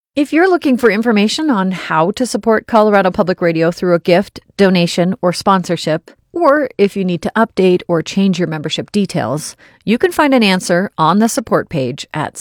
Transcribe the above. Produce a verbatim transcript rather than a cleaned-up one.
If you're looking for information on how to support Colorado Public Radio through a gift, donation, or sponsorship, or if you need to update or change your membership details, you can find an answer on the support page at